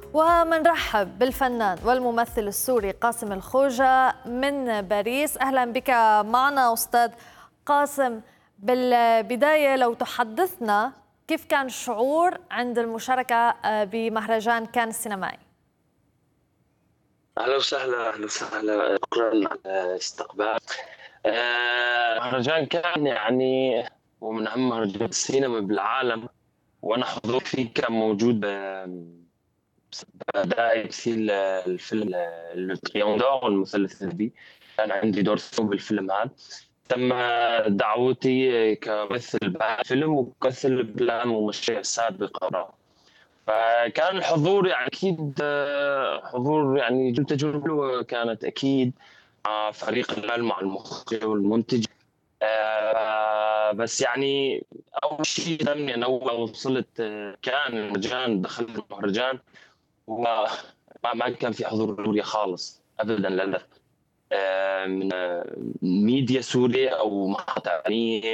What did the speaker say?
ومنرحب بالفنان والممثل السوري قاسم الخوجة من باريس. أهلا بك معنا أستاذ قاسم. بالبداية لو تحدثنا كيف كان الشعور عند المشاركة بمهرجان كان السينمائي؟ أهلا وسهلا، أهلا وسهلا، شكرا على الاستقبال. مهرجان كان يعني ومن أهم مهرجانات السينما بالعالم، وأنا حضور فيه كان موجود بأداء تمثيل الفيلم التريون دور المثلث الذهبي. كان عندي دور ثوب بالفيلم هذا. تم دعوتي كممثل بالفيلم وكممثل بالأفلام ومشاريع سابقة. فكان الحضور يعني أكيد حضور يعني تجربة حلوة كانت أكيد مع فريق العمل مع المخرج والمنتج. بس يعني أول شيء لمني أنا أول ما وصلت كان المهرجان دخلت المهرجان وما كان في حضور سوري خالص أبدا للأسف. من ميديا سورية أو مقاطع إعلامية